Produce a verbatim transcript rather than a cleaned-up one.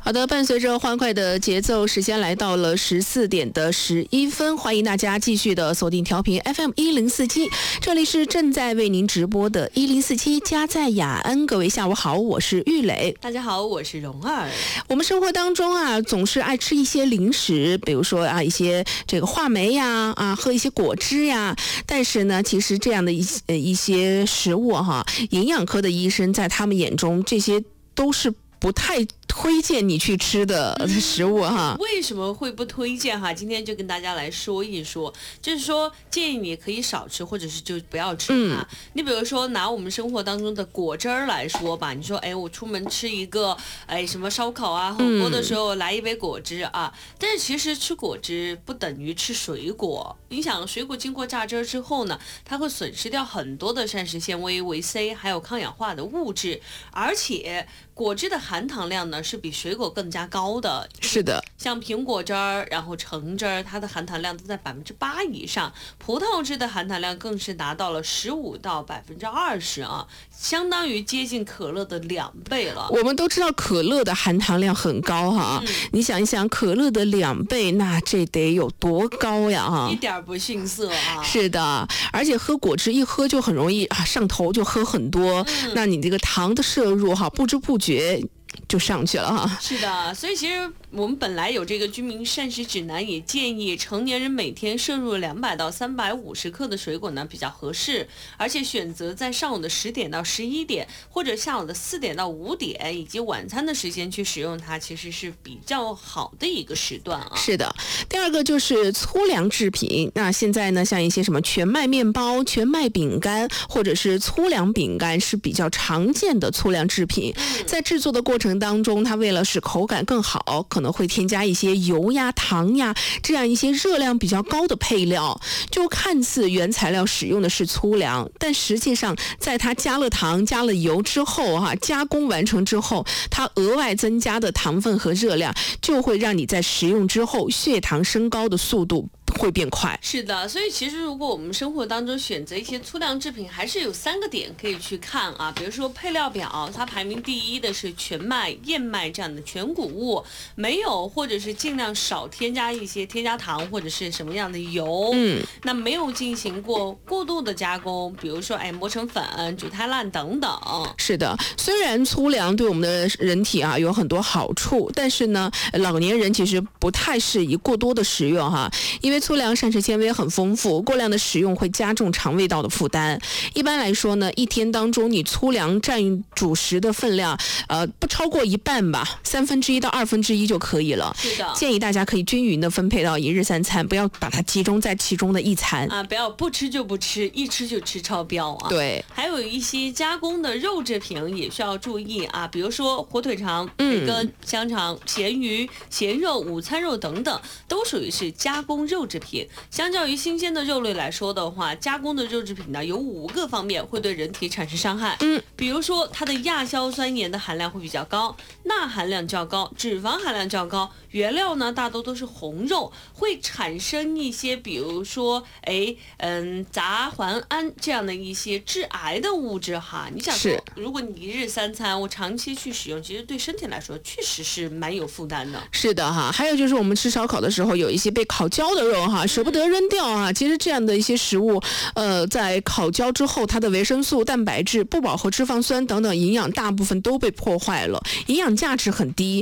好的，伴随着欢快的节奏，时间来到了十四点的十一分，欢迎大家继续的锁定调频 F M 一零四七，这里是正在为您直播的一零四七家在雅安。各位下午好，我是玉磊。 大家好，我是蓉儿。 我们生活当中啊，总是爱吃一些零食，比如说啊一些这个话梅呀，啊喝一些果汁呀。但是呢，其实这样的一些、呃、一些食物哈，营养科的医生在他们眼中，这些都是不太推荐你去吃的食物哈、 嗯。为什么会不推荐哈？今天就跟大家来说一说，就是说建议你可以少吃，或者是就不要吃它、嗯。你比如说拿我们生活当中的果汁儿来说吧，你说哎，我出门吃一个哎什么烧烤啊、火锅的时候来一杯果汁啊，嗯、但是其实吃果汁不等于吃水果。你想，水果经过榨汁之后呢，它会损失掉很多的膳食纤维、维 C， 还有抗氧化的物质，而且果汁的含糖量呢是比水果更加高的。 是的， 像苹果汁儿，然后橙汁儿，它的含糖量都在百分之八以上，葡萄汁的含糖量更是达到了十五到百分之二十啊，相当于接近可乐的两倍了。 我们都知道可乐的含糖量很高哈、嗯，你想一想，可乐的两倍，那这得有多高呀哈？ 一点不逊色啊。 是的，而且喝果汁一喝就很容易啊上头，就喝很多，嗯、那你这个糖的摄入哈，不知不觉就上去了哈。 是的，所以其实我们本来有这个居民膳食指南，也建议成年人每天摄入两百到三百五十克的水果呢比较合适，而且选择在上午的十点到十一点，或者下午的四点到五点，以及晚餐的时间去使用它，其实是比较好的一个时段啊。 是的，第二个就是粗粮制品。那现在呢，像一些什么全麦面包、全麦饼干，或者是粗粮饼干是比较常见的粗粮制品。嗯、在制作的过程当中，它为了使口感更好，可能会添加一些油呀、糖呀这样一些热量比较高的配料，就看似原材料使用的是粗粮，但实际上在它加了糖、加了油之后哈、啊，加工完成之后，它额外增加的糖分和热量就会让你在食用之后血糖升高的速度会变快。 是的，所以其实如果我们生活当中选择一些粗粮制品，还是有三个点可以去看啊。比如说配料表，它排名第一的是全麦、燕麦这样的全谷物，没有或者是尽量少添加一些添加糖或者是什么样的油。嗯，那没有进行过过度的加工，比如说哎磨成粉、煮太烂等等。 是的，虽然粗粮对我们的人体啊有很多好处，但是呢，老年人其实不太适宜过多的食用哈，因为粗粮膳食纤维很丰富，过量的食用会加重肠胃道的负担。一般来说呢，一天当中你粗粮占主食的分量，呃，不超过一半吧，三分之一到二分之一就可以了。 是的， 建议大家可以均匀的分配到一日三餐，不要把它集中在其中的一餐啊，不要不吃就不吃，一吃就吃超标啊。 对， 还有一些加工的肉制品也需要注意啊，比如说火腿肠、培根、嗯、香肠、咸鱼、咸肉、午餐肉等等，都属于是加工肉制品。相较于新鲜的肉类来说的话，加工的肉制品呢有五个方面会对人体产生伤害。嗯，比如说它的亚硝酸盐的含量会比较高，钠含量较高，脂肪含量较高，原料呢大多都是红肉，会产生一些比如说哎嗯杂环胺这样的一些致癌的物质哈。你想说，如果你一日三餐我长期去使用，其实对身体来说确实是蛮有负担的。 是的哈，还有就是我们吃烧烤的时候有一些被烤焦的肉哈，舍不得扔掉啊。其实这样的一些食物，呃，在烤焦之后，它的维生素、蛋白质、不饱和脂肪酸等等营养大部分都被破坏了，营养价值很低。